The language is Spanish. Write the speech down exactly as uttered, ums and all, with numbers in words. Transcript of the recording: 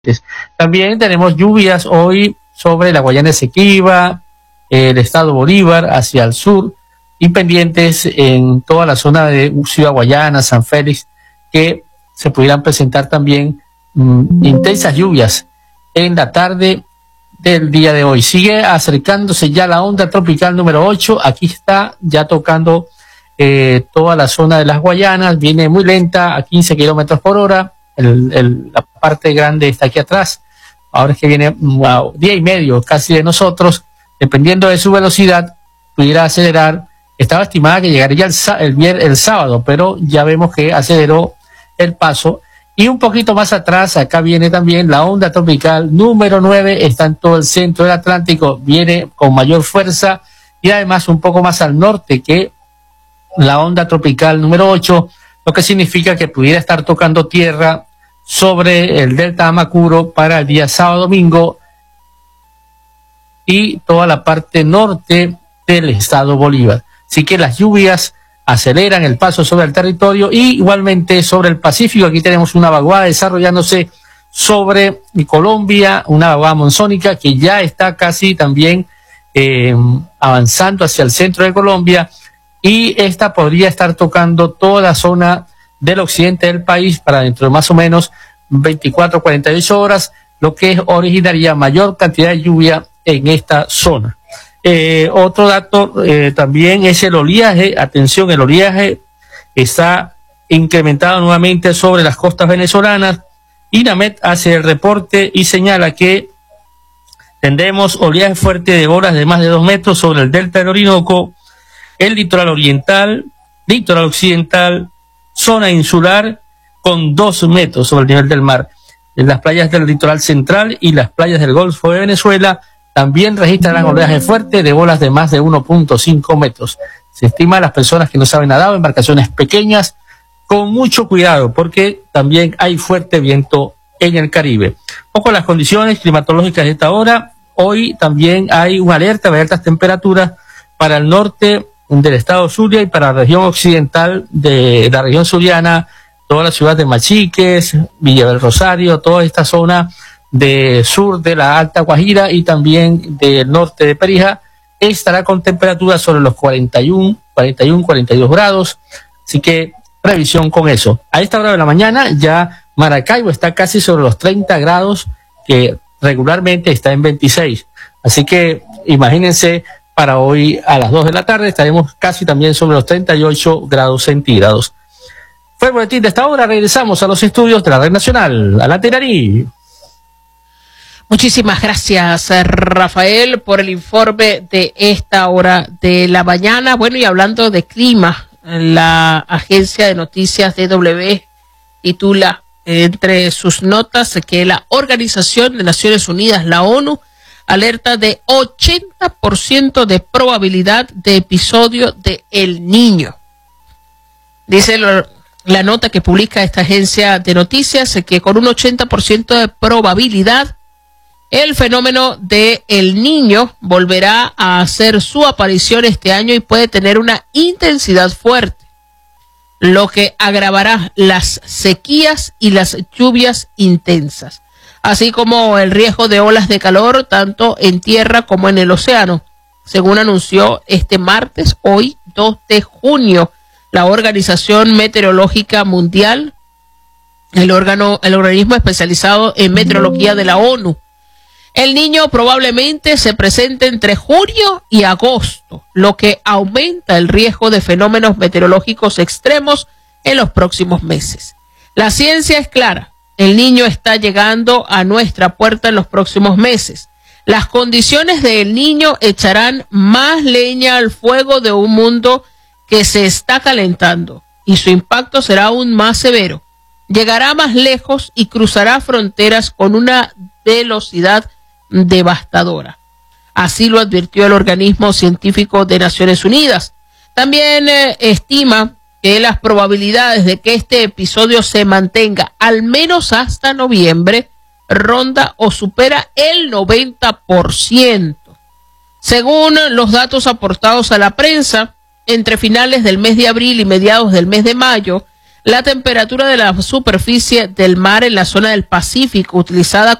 También tenemos lluvias hoy sobre la Guayana Esequiba, el estado Bolívar hacia el sur y pendientes en toda la zona de Ciudad Guayana, San Félix, que se pudieran presentar también mmm, intensas lluvias en la tarde del día de hoy. Sigue acercándose ya la onda tropical número ocho, aquí está ya tocando eh, toda la zona de las Guayanas, viene muy lenta a quince kilómetros por hora, el, el, la parte grande está aquí atrás, ahora es que viene a día y medio casi de nosotros, dependiendo de su velocidad, pudiera acelerar. Estaba estimada que llegaría el, el, el sábado, pero ya vemos que aceleró el paso. Y un poquito más atrás, acá viene también la onda tropical número nueve, está en todo el centro del Atlántico, viene con mayor fuerza y además un poco más al norte que la onda tropical número ocho, lo que significa que pudiera estar tocando tierra sobre el delta Amacuro para el día sábado domingo y toda la parte norte del estado Bolívar. Así que las lluvias aceleran el paso sobre el territorio y igualmente sobre el Pacífico. Aquí tenemos una vaguada desarrollándose sobre Colombia, una vaguada monzónica que ya está casi también eh, avanzando hacia el centro de Colombia, y esta podría estar tocando toda la zona del occidente del país para dentro de más o menos veinticuatro a cuarenta y ocho horas, lo que originaría mayor cantidad de lluvia en esta zona. Eh, otro dato eh, también es el oleaje. Atención, el oleaje está incrementado nuevamente sobre las costas venezolanas. INAMED hace el reporte y señala que tendremos oleaje fuerte de olas de más de dos metros sobre el delta del Orinoco, el litoral oriental, litoral occidental, zona insular con dos metros sobre el nivel del mar. En las playas del litoral central y las playas del Golfo de Venezuela también registrarán oleaje fuerte de olas de más de uno punto cinco metros. Se estima a las personas que no saben nadar, embarcaciones pequeñas, con mucho cuidado, porque también hay fuerte viento en el Caribe. Poco las condiciones climatológicas de esta hora. Hoy también hay una alerta de altas temperaturas para el norte del estado Zulia y para la región occidental de la región zuliana, toda la ciudad de Machiques, Villa del Rosario, toda esta zona de sur de la Alta Guajira y también del norte de Perijá, estará con temperaturas sobre los cuarenta y uno, cuarenta y uno, cuarenta y dos grados, así que previsión con eso. A esta hora de la mañana ya Maracaibo está casi sobre los treinta grados, que regularmente está en veintiséis, así que imagínense, para hoy a las dos de la tarde estaremos casi también sobre los treinta y ocho grados centígrados. Fue el boletín de esta hora, regresamos a los estudios de la Red Nacional. Adelante, Nari. Muchísimas gracias, Rafael, por el informe de esta hora de la mañana. Bueno, y hablando de clima, la agencia de noticias D W titula entre sus notas que la Organización de Naciones Unidas, la ONU, alerta de ochenta por ciento de probabilidad de episodio de El Niño. Dice lo, la nota que publica esta agencia de noticias que con un ochenta por ciento de probabilidad el fenómeno de El Niño volverá a hacer su aparición este año y puede tener una intensidad fuerte, lo que agravará las sequías y las lluvias intensas, así como el riesgo de olas de calor tanto en tierra como en el océano, según anunció este martes, hoy dos de junio, la Organización Meteorológica Mundial, el órgano, el organismo especializado en meteorología de la ONU. El Niño probablemente se presente entre junio y agosto, lo que aumenta el riesgo de fenómenos meteorológicos extremos en los próximos meses. La ciencia es clara. El Niño está llegando a nuestra puerta en los próximos meses. Las condiciones de El Niño echarán más leña al fuego de un mundo que se está calentando y su impacto será aún más severo. Llegará más lejos y cruzará fronteras con una velocidad devastadora. Así lo advirtió el organismo científico de Naciones Unidas. También eh, estima que las probabilidades de que este episodio se mantenga al menos hasta noviembre ronda o supera el noventa por ciento. Según los datos aportados a la prensa, entre finales del mes de abril y mediados del mes de mayo, La temperatura de la superficie del mar en la zona del Pacífico, utilizada